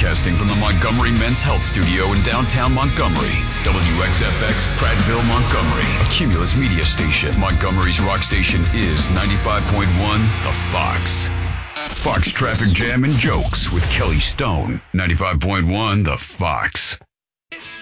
Broadcasting from the Montgomery Men's Health Studio in downtown Montgomery. WXFX, Prattville, Montgomery. A Cumulus media station. Montgomery's rock station is 95.1 The Fox. Fox Traffic Jam and Jokes with Kelly Stone. 95.1 The Fox.